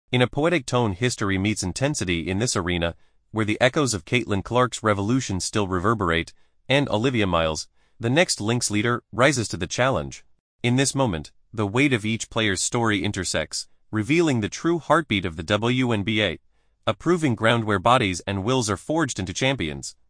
In a poetic tone, history meets intensity in this arena, where the echoes of Caitlin Clark's revolution still reverberate, and Olivia Miles, the next Lynx leader, rises to the challenge. In this moment, the weight of each player's story intersects, revealing the true heartbeat of the WNBA, a proving ground where bodies and wills are forged into champions.